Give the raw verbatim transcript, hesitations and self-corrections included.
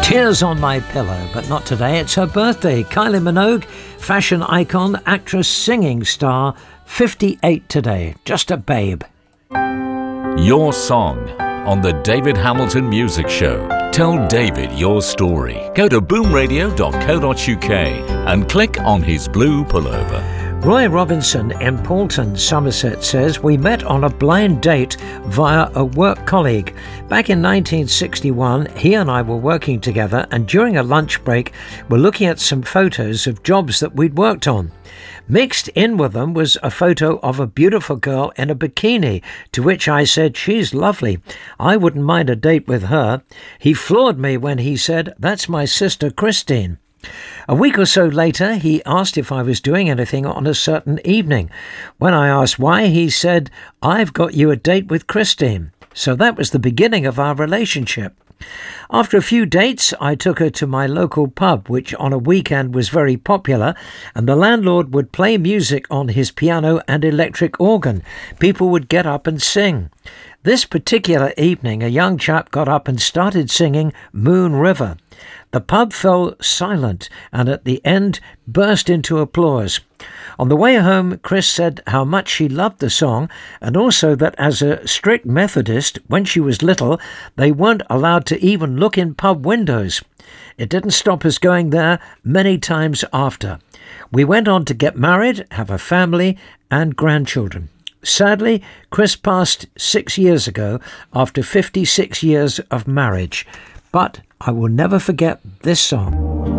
Tears on My Pillow, but not today. It's her birthday. Kylie Minogue, fashion icon, actress, singing star, fifty-eight today. Just a babe. Your song on the David Hamilton Music Show. Tell David your story. Go to boom radio dot co dot uk and click on his blue pullover. Roy Robinson in Paulton, Somerset says, we met on a blind date via a work colleague. Back in nineteen sixty-one, he and I were working together, and during a lunch break, we're looking at some photos of jobs that we'd worked on. Mixed in with them was a photo of a beautiful girl in a bikini, to which I said, she's lovely. I wouldn't mind a date with her. He floored me when he said, that's my sister Christine. A week or so later, he asked if I was doing anything on a certain evening. When I asked why, he said, I've got you a date with Christine. So that was the beginning of our relationship. After a few dates, I took her to my local pub, which on a weekend was very popular, and the landlord would play music on his piano and electric organ. People would get up and sing. This particular evening, a young chap got up and started singing Moon River. The pub fell silent and at the end burst into applause. On the way home, Chris said how much she loved the song, and also that as a strict Methodist, when she was little, they weren't allowed to even look in pub windows. It didn't stop us going there many times after. We went on to get married, have a family and grandchildren. Sadly, Chris passed six years ago after fifty-six years of marriage. But I will never forget this song.